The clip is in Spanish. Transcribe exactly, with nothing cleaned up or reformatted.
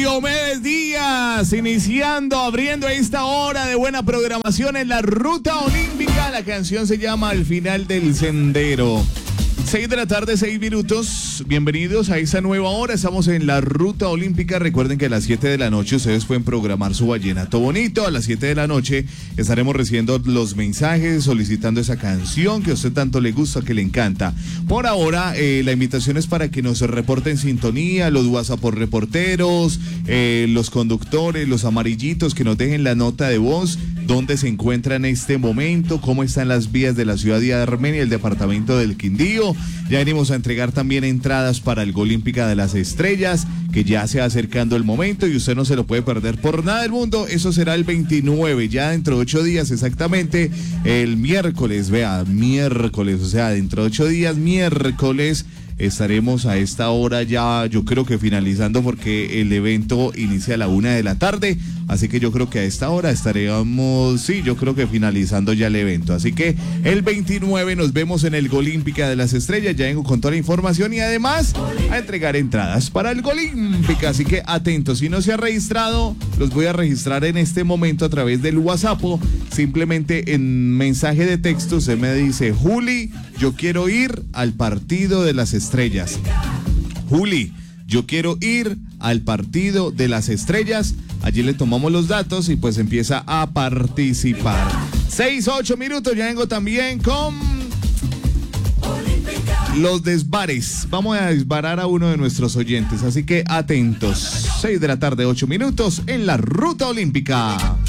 Diomedes Díaz, iniciando, abriendo esta hora de buena programación en la Ruta Olímpica. La canción se llama Al final del sendero. seis de la tarde, seis minutos. Bienvenidos a esta nueva hora. Estamos en la Ruta Olímpica. Recuerden que a las siete de la noche ustedes pueden programar su vallenato bonito. A las siete de la noche estaremos recibiendo los mensajes solicitando esa canción que a usted tanto le gusta, que le encanta. Por ahora, eh, la invitación es para que nos reporten sintonía, los WhatsApp por reporteros, eh, los conductores, los amarillitos, que nos dejen la nota de voz, dónde se encuentra en este momento, cómo están las vías de la ciudad de Armenia, el departamento del Quindío. Ya venimos a entregar también entradas para el Olímpica de las Estrellas, que ya se va acercando el momento y usted no se lo puede perder por nada del mundo. Eso será el veintinueve, ya dentro de ocho días exactamente, el miércoles, vea, miércoles, o sea, dentro de ocho días, miércoles, estaremos a esta hora ya, yo creo que finalizando, porque el evento inicia a la una de la tarde, así que yo creo que a esta hora estaremos, sí, yo creo que finalizando ya el evento. Así que el veintinueve nos vemos en el Olímpica de las Estrellas. Ya vengo con toda la información y además a entregar entradas para el Olímpica, así que atentos. Si no se ha registrado, los voy a registrar en este momento a través del WhatsApp. Simplemente en mensaje de texto usted me dice: Juli, yo quiero ir al partido de las Estrellas. Juli, yo quiero ir al partido de las Estrellas. Allí le tomamos los datos y pues empieza a participar. Seis, ocho minutos, ya vengo también con los desbares. Vamos a desbarar a uno de nuestros oyentes, así que atentos. Seis de la tarde, ocho minutos en la Ruta Olímpica.